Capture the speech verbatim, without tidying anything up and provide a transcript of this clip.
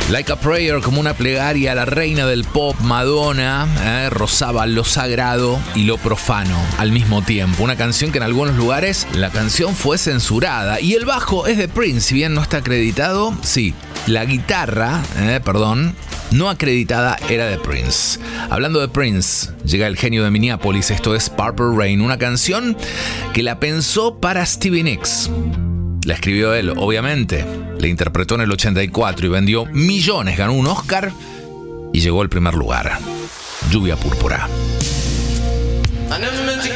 Like a Prayer, como una plegaria a la reina del pop, Madonna, eh, rozaba lo sagrado y lo profano al mismo tiempo. Una canción que en algunos lugares la canción fue censurada. Y el bajo es de Prince, si bien no está acreditado, sí. La guitarra, eh, perdón, no acreditada era de Prince. Hablando de Prince, llega el genio de Minneapolis. Esto es Purple Rain, una canción que la pensó para Stevie Nicks. La escribió él, obviamente. La interpretó en el ochenta y cuatro y vendió millones. Ganó un Oscar y llegó al primer lugar. Lluvia Púrpura. I never meant to